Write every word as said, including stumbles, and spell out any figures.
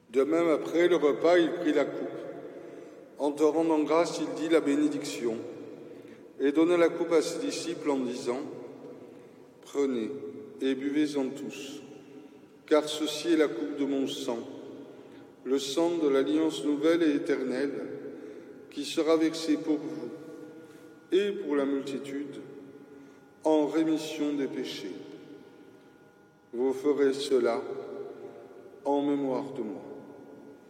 De même, après le repas, il prit la coupe. En te rendant grâce, il dit la bénédiction et donna la coupe à ses disciples en disant : « Prenez et buvez-en tous, car ceci est la coupe de mon sang, le sang de l'alliance nouvelle et éternelle, qui sera versé pour vous et pour la multitude en rémission des péchés. Vous ferez cela en mémoire de moi. »